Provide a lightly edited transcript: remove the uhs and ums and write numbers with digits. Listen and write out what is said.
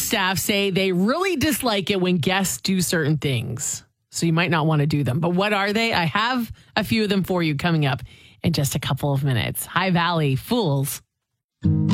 staff say they really dislike it when guests do certain things. So you might not want to do them. But what are they? I have a few of them for you coming up in just a couple of minutes. High Valley Fools.